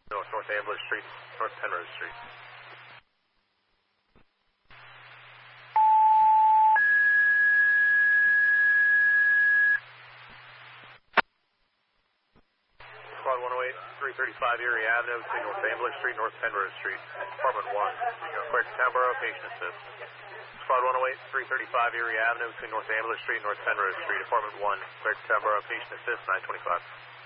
North Ambler Street, North Penrose Street. Squad 108, 335 Erie Avenue, between North Ambler Street, North Penrose Street, Department 1. Quick, Townboro, patient assist. Squad 108, 335 Erie Avenue, between North Ambler Street, North Penrose Street, Department 1. Quick, Townboro, patient assist, 925.